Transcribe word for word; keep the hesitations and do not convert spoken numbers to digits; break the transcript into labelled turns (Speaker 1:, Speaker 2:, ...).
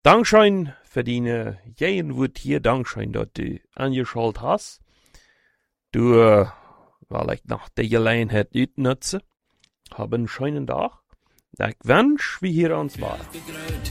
Speaker 1: Dankeschön für deine jeden Wut hier. Dankeschön, dass du angeschaut hast. Du äh, vielleicht noch die Gelegenheit utnutzen. Hab einen schönen Tag. Ich wünsche, wie hier uns war.